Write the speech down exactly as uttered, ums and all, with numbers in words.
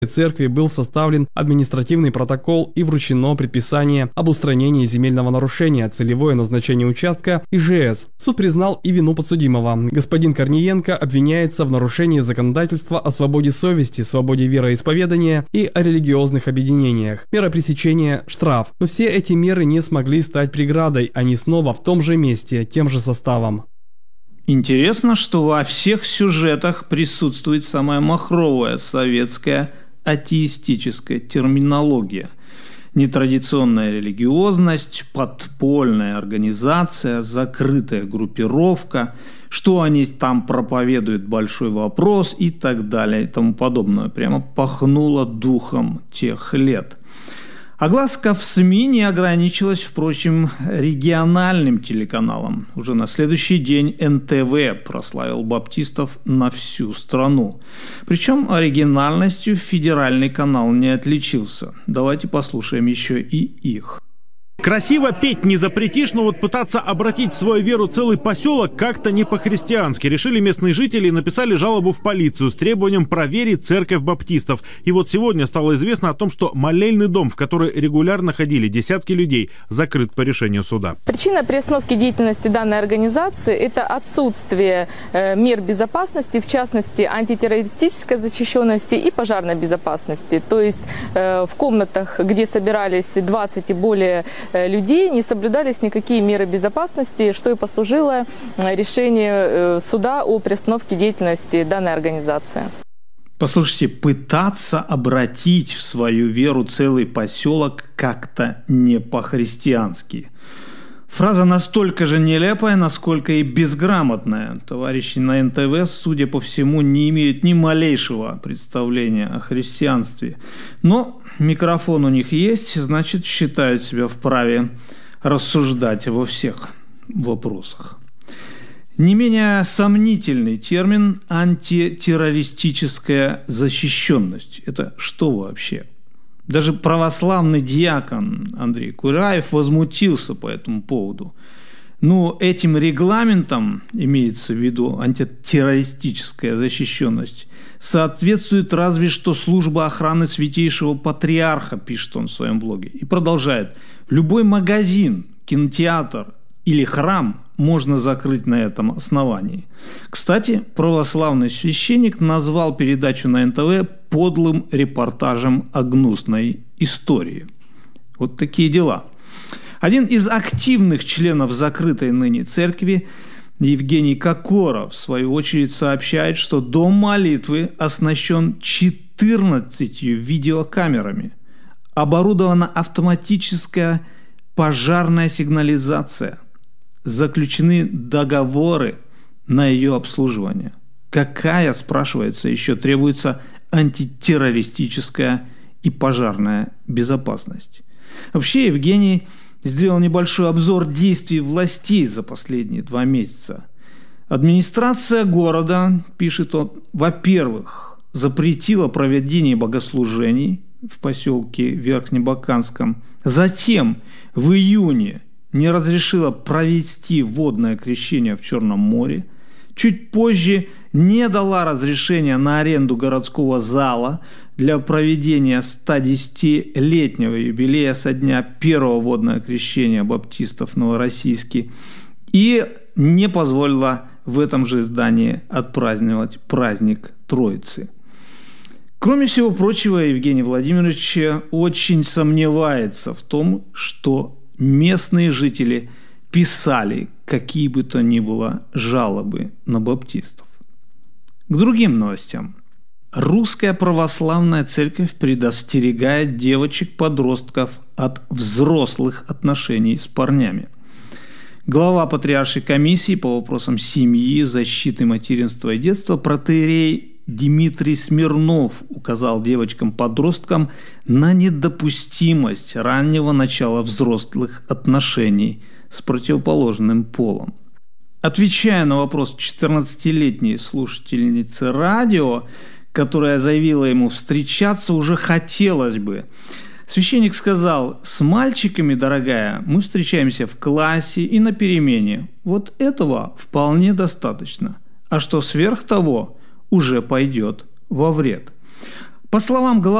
церкви был составлен административный протокол и вручено предписание об устранении земельного нарушения, целевое назначение участка ИЖС. Суд признал и вину подсудимого. Господин Корниенко обвиняется в нарушении законодательства о свободе совести, свободе вероисповедания и о религиозных объединениях. Мера пресечения – штраф. Но все эти меры не смогли стать преградой, они снова в том же месте, тем же составом. Интересно, что во всех сюжетах присутствует самая махровая советская атеистическая терминология. Нетрадиционная религиозность, подпольная организация, закрытая группировка, что они там проповедуют, большой вопрос и так далее и тому подобное. Прямо пахнуло духом тех лет. Огласка в СМИ не ограничилась, впрочем, региональным телеканалом. Уже на следующий день эн тэ вэ прославил баптистов на всю страну. Причем оригинальностью федеральный канал не отличился. Давайте послушаем еще и их. Красиво петь не запретишь, но вот пытаться обратить в свою веру целый поселок как-то не по-христиански. Решили местные жители и написали жалобу в полицию с требованием проверить церковь баптистов. И вот сегодня стало известно о том, что молельный дом, в который регулярно ходили десятки людей, закрыт по решению суда. Причина приостановки деятельности данной организации – это отсутствие э, мер безопасности, в частности антитеррористической защищенности и пожарной безопасности. То есть э, в комнатах, где собирались двадцать и более людей, не соблюдались никакие меры безопасности, что и послужило решению суда о приостановке деятельности данной организации. Послушайте, пытаться обратить в свою веру целый поселок как-то не по-христиански. Фраза настолько же нелепая, насколько и безграмотная. Товарищи на эн тэ вэ, судя по всему, не имеют ни малейшего представления о христианстве. Но микрофон у них есть, значит, считают себя вправе рассуждать во всех вопросах. Не менее сомнительный термин «антитеррористическая защищенность». Это что вообще? Даже православный диакон Андрей Кураев возмутился по этому поводу. Ну, этим регламентом, имеется в виду антитеррористическая защищенность, соответствует разве что служба охраны Святейшего Патриарха, пишет он в своем блоге. И продолжает. Любой магазин, кинотеатр или храм можно закрыть на этом основании. Кстати, православный священник назвал передачу на эн тэ вэ подлым репортажем о гнусной истории. Вот такие дела. Один из активных членов закрытой ныне церкви, Евгений Кокоров, в свою очередь сообщает, что дом молитвы оснащен четырнадцатью видеокамерами. Оборудована автоматическая пожарная сигнализация. Заключены договоры на ее обслуживание. Какая, спрашивается, еще требуется антитеррористическая и пожарная безопасность? Вообще, Евгений сделал небольшой обзор действий властей за последние два месяца. Администрация города, пишет он, во-первых, запретила проведение богослужений в поселке Верхнебаканском. Затем в июне не разрешила провести водное крещение в Черном море. Чуть позже не дала разрешения на аренду городского зала для проведения стодесятилетнего юбилея со дня первого водного крещения баптистов в Новороссийске и не позволила в этом же здании отпраздновать праздник Троицы. Кроме всего прочего, Евгений Владимирович очень сомневается в том, что местные жители писали какие бы то ни было жалобы на баптистов. К другим новостям. Русская православная церковь предостерегает девочек-подростков от взрослых отношений с парнями. Глава Патриаршей комиссии по вопросам семьи, защиты материнства и детства протоиерей Дмитрий Смирнов указал девочкам-подросткам на недопустимость раннего начала взрослых отношений с противоположным полом. Отвечая на вопрос четырнадцатилетней слушательницы радио, которая заявила ему встречаться уже хотелось бы, священник сказал: «С мальчиками, дорогая, мы встречаемся в классе и на перемене. Вот этого вполне достаточно. А что сверх того, уже пойдет во вред». По словам главы